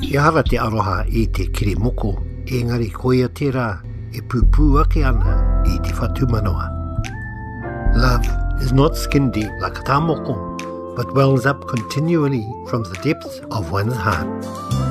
I hara te aroha I te kirimoko, engari koia tērā e pūpū ake ana I te whatumanoa. Love is not skin deep like a tāmoko, but wells up continually from the depths of one's heart.